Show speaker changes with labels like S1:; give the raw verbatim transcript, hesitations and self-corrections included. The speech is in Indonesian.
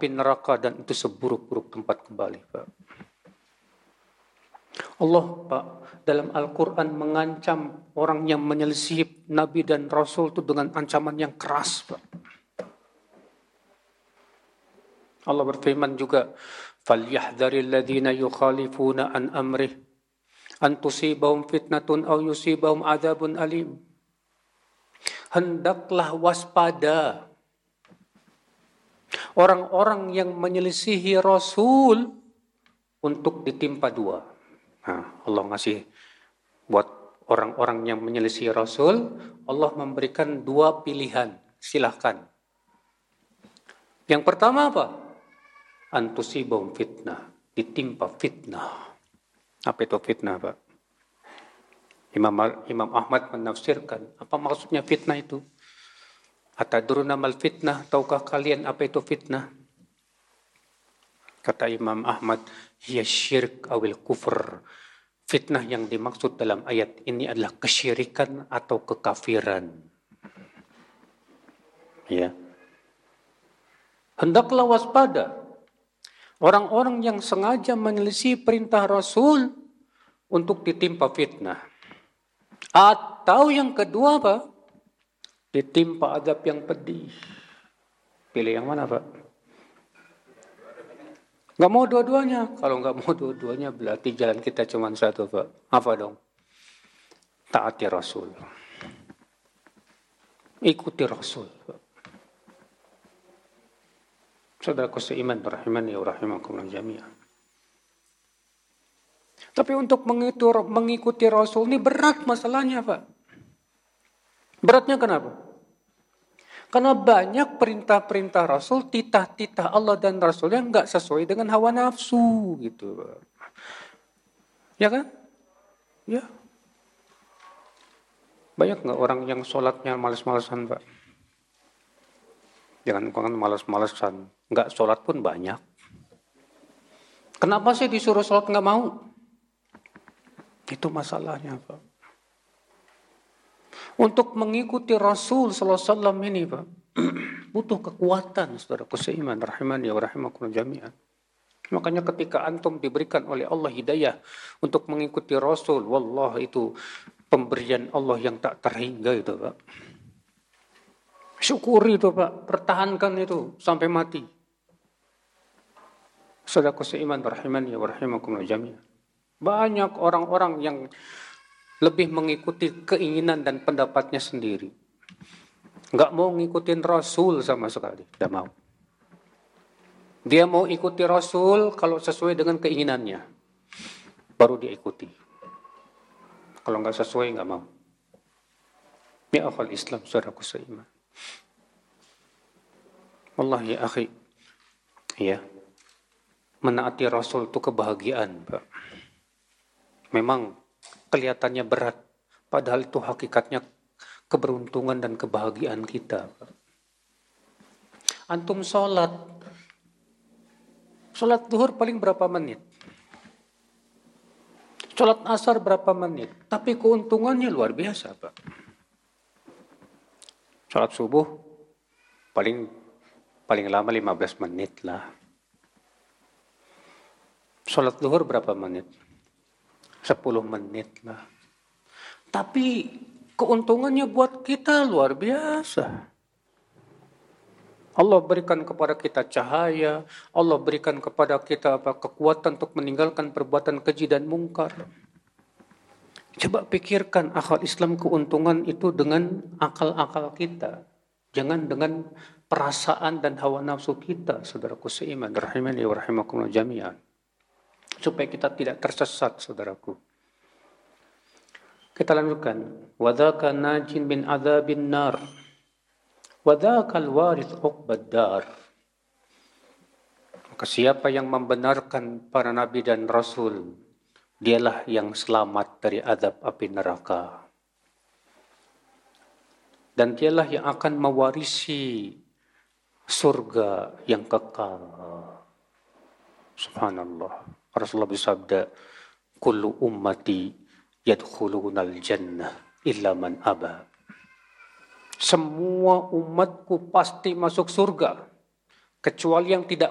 S1: api neraka dan itu seburuk-buruk tempat kembali, Pak. Allah, Pak, dalam Al-Quran mengancam orang yang menyelisihi Nabi dan Rasul itu dengan ancaman yang keras, Pak. Allah berfirman juga, فَلْيَحْذَرِ الَّذِينَ يُخَالِفُونَ عَنْ أَمْرِهِ أَنْ تُصِيبَهُمْ فِتْنَةٌ أَوْ يُصِيبَهُمْ عَذَابٌ أَلِيمٌ. Hendaklah waspada orang-orang yang menyelisihi Rasul untuk ditimpa dua. Nah, Allah ngasih buat orang-orang yang menyelisihi Rasul, Allah memberikan dua pilihan. Silahkan. Yang pertama apa? Antusibahum fitnah, ditimpa fitnah. Apa itu fitnah, Pak? Imam Imam Ahmad menafsirkan, apa maksudnya fitnah itu? Atadruna mal fitnah, tahukah kalian apa itu fitnah? Kata Imam Ahmad, hiya syirk awil kufur. Fitnah yang dimaksud dalam ayat ini adalah kesyirikan atau kekafiran. Ya. Hendaklah waspada orang-orang yang sengaja menyelisih perintah Rasul untuk ditimpa fitnah. Atau yang kedua, Pak, ditimpa azab yang pedih. Pilih yang mana, Pak? Gak mau dua-duanya. Kalau gak mau dua-duanya berarti jalan kita cuma satu, Pak. Apa dong? Taati Rasul. Ikuti Rasul, Pak. Saudaraku seiman, rahimani wa rahimakumullah jami'an. Tapi untuk mengikuti, mengikuti Rasul ini berat masalahnya, Pak. Beratnya kenapa? Karena banyak perintah-perintah Rasul, titah-titah Allah dan Rasulnya nggak sesuai dengan hawa nafsu, gitu, Pak. Ya kan? Ya. Banyak nggak orang yang sholatnya malas-malasan, Pak? Jangan kan malas-malasan, nggak sholat pun banyak. Kenapa sih disuruh sholat nggak mau? Itu masalahnya, Pak. Untuk mengikuti Rasul sallallahu alaihi wasallam ini, Pak, butuh kekuatan, saudaraku seiman, rahimani wa rahimakumullah jami'an. Makanya ketika antum diberikan oleh Allah hidayah untuk mengikuti Rasul, wallah itu pemberian Allah yang tak terhingga itu, Pak. Syukuri itu, Pak, pertahankan itu sampai mati. Saudaraku seiman, rahimani wa rahimakumullah jami'an. Banyak orang-orang yang lebih mengikuti keinginan dan pendapatnya sendiri. Nggak mau ngikutin Rasul sama sekali. Tidak mau. Dia mau ikuti Rasul kalau sesuai dengan keinginannya. Baru dia ikuti. Kalau nggak sesuai, nggak mau. Ya akhal Islam, saudaraku seiman. Allah ya akhi. Ya. Menaati Rasul itu kebahagiaan, Pak. Memang kelihatannya berat, padahal itu hakikatnya keberuntungan dan kebahagiaan kita. Antum sholat, sholat zuhur paling berapa menit? Sholat asar berapa menit? Tapi keuntungannya luar biasa, Pak. Sholat subuh paling paling lama lima belas menit lah. Sholat zuhur berapa menit? sepuluh menit lah. Tapi keuntungannya buat kita luar biasa. Allah berikan kepada kita cahaya, Allah berikan kepada kita apa, kekuatan untuk meninggalkan perbuatan keji dan mungkar. Coba pikirkan akal Islam keuntungan itu dengan akal-akal kita. Jangan dengan perasaan dan hawa nafsu kita, saudaraku seiman, rahimani wa rahimakumullah jami'an. Supaya kita tidak tersesat, saudaraku. Kita lanjutkan. Wadzaka najin min adzabin nar. Wadzakal warith uqbad dar. Maka siapa yang membenarkan para nabi dan rasul, dialah yang selamat dari azab api neraka. Dan dialah yang akan mewarisi surga yang kekal. Subhanallah. Rasulullah bersabda, kullu ummati yadkhulunal jannah illa man aba. Semua umatku pasti masuk surga kecuali yang tidak